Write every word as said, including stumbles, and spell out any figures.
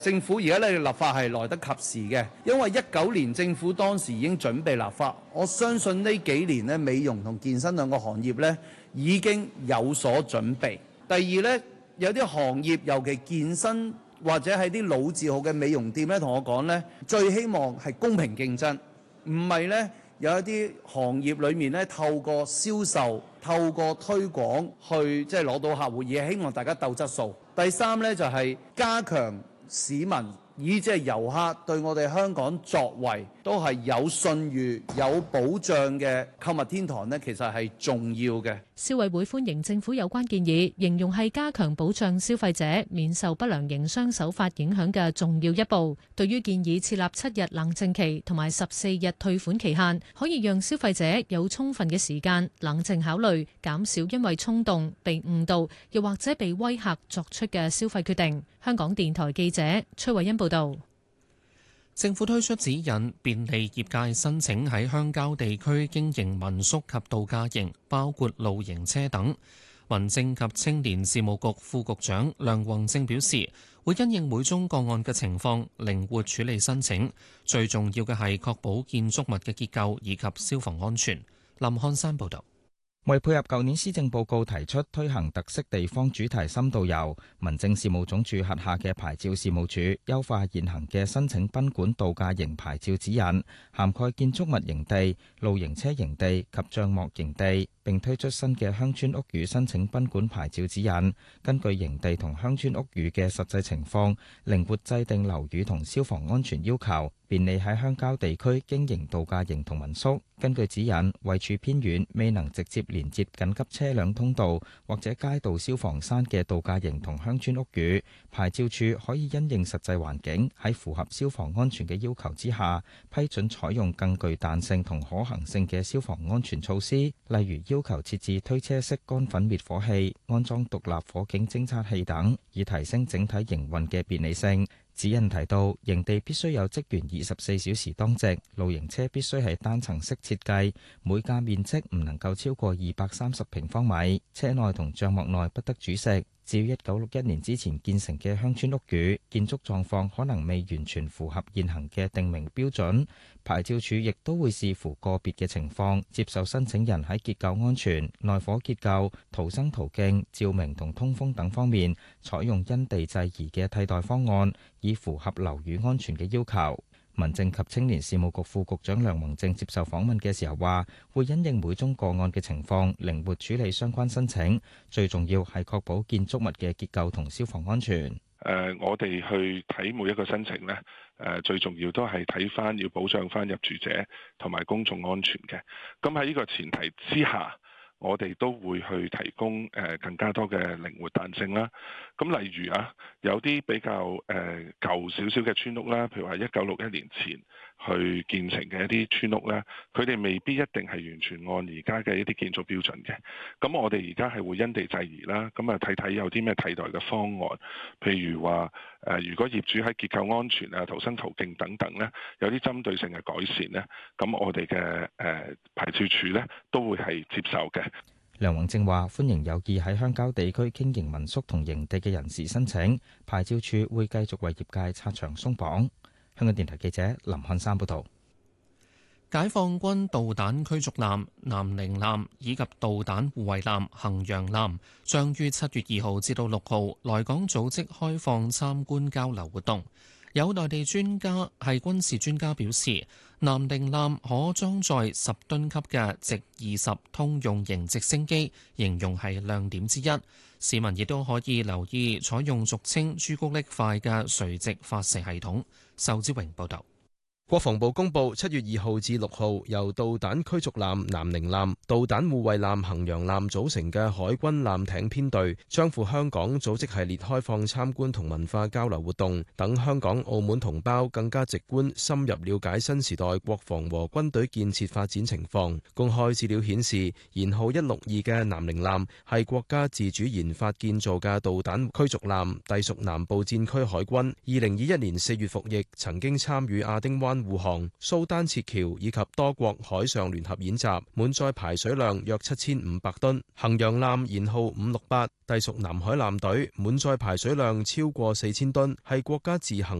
政府而家咧立法係來得及時嘅，因為一九年政府當時已經準備立法，我相信呢幾年咧美容同健身兩個行業咧已經有所準備。第二咧，有啲行業尤其健身或者係啲老字號嘅美容店咧，同我講咧，最希望係公平競爭，唔係咧有一啲行業裏面咧透過銷售、透過推廣去即係攞到客戶，而係希望大家鬥質素。第三咧就係加強市民以即係遊客對我哋香港作為都係有信譽、有保障嘅購物天堂呢，其實係重要嘅。 消委會歡迎政府有關建議，形容係加強保障消費者免受不良營商手法影響嘅重要一步。對於建議設立七日冷靜期同埋十四日退款期限，可以讓消費者有充分嘅時間冷靜考慮，減少因為衝動被誤導又或者被威嚇作出嘅消費決定。香港電台記者崔慧欣報道。 政府推出指引，便利業界申請喺鄉郊地區經營民宿及度假營，包括露營車等。民政及青年事務局副局長梁宏正表示，會因應每宗個案嘅情況，靈活處理申請。最重要嘅係確保建築物嘅結構以及消防安全。林漢山報導。 為配合舊年施政報告提出推行特色地方主題深度遊，民政事務總署轄下嘅牌照事務處優化現行嘅申請賓館度假營牌照指引，涵蓋建築物營地、露營車營地及帳幕營地，並推出新嘅鄉村屋宇申請賓館牌照指引，根據營地同鄉村屋宇嘅實際情況，靈活制定樓宇同消防安全要求，便利喺鄉郊地區經營度假營同民宿。根據指引，位處偏遠未能直接連接緊急車輛通道或者街道消防山嘅度假營同鄉村屋宇，牌照處可以因應實際環境，喺符合消防安全嘅要求之下，批准採用更具彈性同可行性嘅消防安全措施，例如要求設置推車式乾粉滅火器、安裝獨立火警偵測器等，以提升整體營運嘅便利性。指引提到，營地必須有職員二十四小時當值，露營車必須係單層式設計，每架面積唔能夠超過二百三十平方米，車內同帳幕內不得煮食。至於一九六一年之前建成嘅鄉村屋宇，建築狀況可能未完全符合現行嘅定名標準，牌照處亦都會視乎個別嘅情況，接受申請人喺結構安全、內火結構、逃生途徑、照明同通風等方面，採用因地制宜嘅替代方案，以符合樓宇安全嘅要求。民政及青年事務局副局長梁宏正接受訪問嘅時候話，會因應每宗個案嘅情況，靈活處理相關申請。最重要係確保建築物嘅結構同消防安全。 誒、呃，我哋去睇每一個申請呢，誒、呃，最重要都係睇翻要保障翻入住者同埋公眾安全嘅。咁喺呢個前提之下，我哋都會去提供誒更加多嘅靈活彈性啦。咁例如啊，有啲比較誒舊少少嘅村屋啦，譬如話一九六一年前去建成嘅一啲村屋咧，佢哋未必一定係完全按而家嘅一啲建築標準嘅。咁我哋而家係會因地制宜啦，咁啊睇睇有啲咩替代嘅方案，譬如話誒，如果業主喺結構安全啊、逃生途徑等等咧，有啲針對性嘅改善咧，咁我哋嘅誒牌照處咧都會係接受嘅。 梁宏正話：歡迎有意喺鄉郊地區經營民宿同營地嘅人士申請，牌照處會繼續為業界拆牆鬆綁。香港電台記者林漢山報導。 解放軍導彈驅逐艦南寧艦以及導彈護衛艦衡陽艦將於七月二號至到六號來港組織開放參觀交流活動。有內地專家係軍事專家表示，南寧艦可裝載十噸級嘅直二十通用型直升機，形容係亮點之一。市民亦都可以留意採用俗稱朱古力塊嘅垂直發射系統。仇志榮報導。 國防部公布，七月二號至六號由導彈驅逐艦南寧艦、導彈護衛艦衡陽艦組成嘅海軍艦艇編隊，將赴香港組織系列開放參觀同文化交流活動，等香港、澳門同胞更加直觀、深入了解新時代國防和軍隊建設發展情況。公開資料顯示，舷號一六二嘅南寧艦係國家自主研發建造嘅導彈驅逐艦，隸屬南部戰區海軍。二零二一年四月服役，曾經參與亞丁灣丹護航、蘇丹撤僑以及多國海上聯合演習，滿載排水量約七千五百噸。衡陽艦舷號五六八隸屬南海艦隊，滿載排水量超過四千噸，係國家自行